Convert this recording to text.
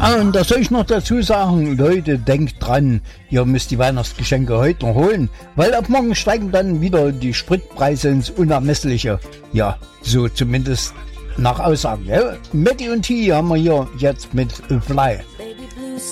Ah, und da soll ich noch dazu sagen, Leute, denkt dran, ihr müsst die Weihnachtsgeschenke heute noch holen, weil ab morgen steigen dann wieder die Spritpreise ins Unermessliche. Ja, so zumindest nach Aussagen. Ja? Matti und T haben wir hier jetzt mit Fly.